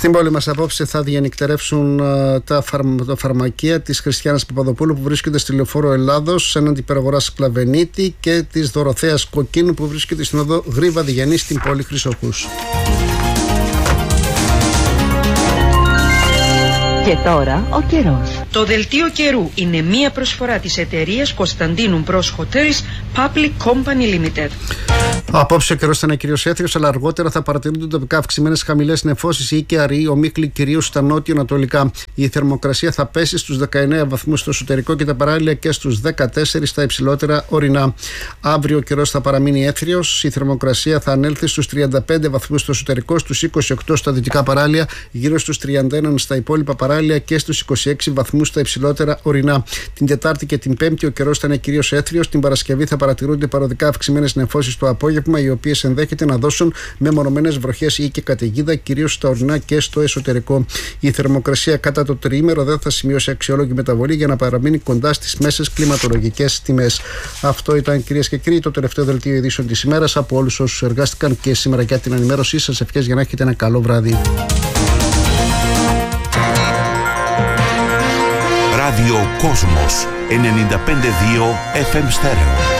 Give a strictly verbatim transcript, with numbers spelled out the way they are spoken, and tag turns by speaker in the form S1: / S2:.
S1: Στην πόλη μας απόψε θα διανυκτερεύσουν uh, τα, φαρμα, τα φαρμακεία της Χριστιάνας Παπαδοπούλου που βρίσκονται στη Λεωφόρο Ελλάδος έναντι υπεραγοράς Κλαβενίτη και της Δωροθέας Κοκκίνου που βρίσκεται στην οδό Γρίβα Διγενή στην πόλη Χρυσοχούς.
S2: Και τώρα ο καιρός.
S3: Το δελτίο καιρού είναι μία προσφορά της εταιρείας Κωνσταντίνου Μπρος Hotels Public Company Limited.
S1: Απόψε ο καιρός θα είναι κυρίως έθριος, αλλά αργότερα θα παρατηρούνται τοπικά αυξημένες χαμηλές νεφώσεις ή και αραιοί ομίχλοι κυρίως στα νότιο-ανατολικά. Η θερμοκρασία θα πέσει στους δεκαεννέα βαθμούς στο εσωτερικό και τα παράλια και στους δεκατέσσερα στα υψηλότερα ορεινά. Αύριο ο καιρός θα παραμείνει έθριος, η θερμοκρασία θα ανέλθει στους τριάντα πέντε βαθμούς στο εσωτερικό, στους είκοσι οκτώ στα δυτικά παράλια, γύρω στους τριάντα ένα στα υπόλοιπα παράλια και στους είκοσι έξι βαθμούς στα υψηλότερα ορεινά. Την Τετάρτη και την Πέμπτη ο καιρός θα είναι κυρίως έθριος. Την Παρασκευή θα παρατηρούνται παροδικά αυξημένες νεφώσεις το απόγευμα, οι οποίες ενδέχεται να δώσουν μεμονωμένες βροχές ή και καταιγίδα, κυρίως στα ορεινά και στο εσωτερικό. Η θερμοκρασία κατά το τριήμερο δεν θα σημειώσει αξιόλογη μεταβολή για να παραμείνει κοντά στις μέσες κλιματολογικές τιμές. Αυτό ήταν, κυρίες και κύριοι, το τελευταίο δελτίο ειδήσεων της ημέρας. Από όλους όσους εργάστηκαν και σήμερα για την ενημέρωσή σας, ευχές για να έχετε ένα καλό βράδυ.
S4: Ράδιο Κόσμος ενενήντα πέντε δύο εφ εμ Στέρεο.